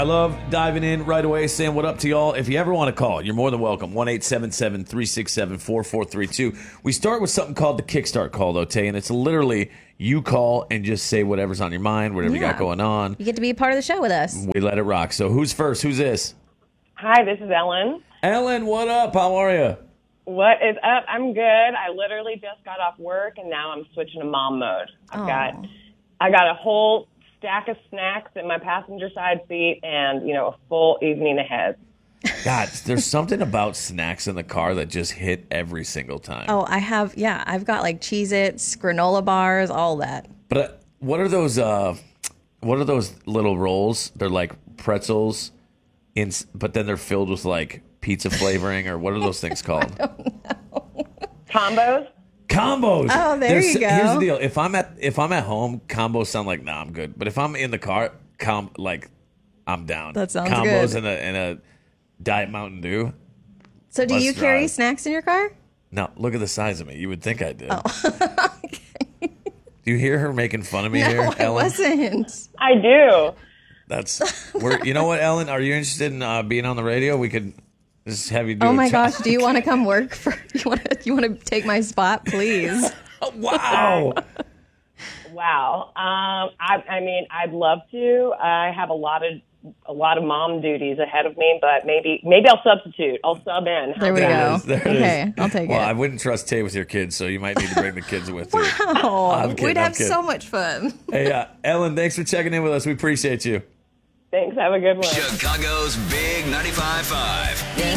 I love diving in right away, saying what up to y'all. If you ever want to call, you're more than welcome. 1-877-367-4432. We start with something called the Kickstart call, though, Tay, and it's literally you call and just say whatever's on your mind, whatever you got going on. You get to be a part of the show with us. We let it rock. So who's first? Who's this? Hi, this is Ellen. Ellen, what up? How are you? What is up? I'm good. I literally just got off work, and now I'm switching to mom mode. I got a whole stack of snacks in my passenger side seat and, a full evening ahead. God, there's something about snacks in the car that just hit every single time. Oh, I've got like Cheez-Its, granola bars, all that. But what are those little rolls? They're like pretzels, but then they're filled with like pizza flavoring, or what are those things called? I don't know. Combos? Combos. Oh, there you go. Here's the deal. If I'm at home, combos sound like, nah, I'm good. But if I'm in the car, I'm down. That sounds combos good. and a Diet Mountain Dew. So do you carry drive. snacks in your car? No, look at the size of me. You would think I did. Oh. Do you hear her making fun of me here, No, I Ellen? wasn't. I do. You know what, Ellen? Are you interested in being on the radio? We could just have you do. Oh my gosh! Do you want to come work for? You want to take my spot, please? Wow. Wow. I mean, I'd love to. I have a lot of mom duties ahead of me, but maybe I'll substitute. I'll sub in. There we go. There it Okay, is. I'll take Well, it. I wouldn't trust Tay with your kids, so you might need to bring the kids with you. Oh, kidding, we'd I'm have kidding. so much fun. Hey, Ellen, thanks for checking in with us. We appreciate you. Thanks. Have a good one. Chicago's Big 95.5. Big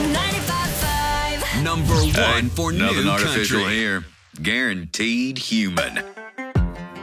95.5. Number one for nothing new artificial country. here. Guaranteed human.